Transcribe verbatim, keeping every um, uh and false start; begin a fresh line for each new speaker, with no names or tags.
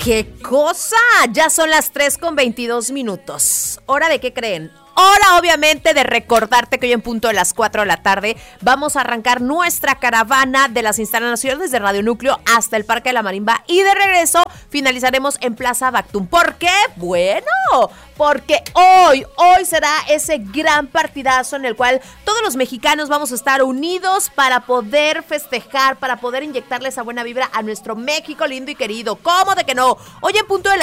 ¡Qué cosa! Ya son las tres con veintidós minutos. ¿Hora de qué creen? Hora, obviamente, de recordarte que hoy en punto de las cuatro de la tarde vamos a arrancar nuestra caravana de las instalaciones de Radio Núcleo hasta el Parque de la Marimba y de regreso finalizaremos en Plaza Bactum. ¿Por qué? Bueno, porque hoy, hoy será ese gran partidazo en el cual todos los mexicanos vamos a estar unidos para poder festejar, para poder inyectarle esa buena vibra a nuestro México lindo y querido. ¿Cómo de que no? Hoy en punto de